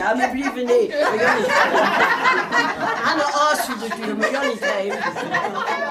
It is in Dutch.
Ja, maar liever niet. Maar jullie... Aan de asje natuurlijk, maar jullie niet geven.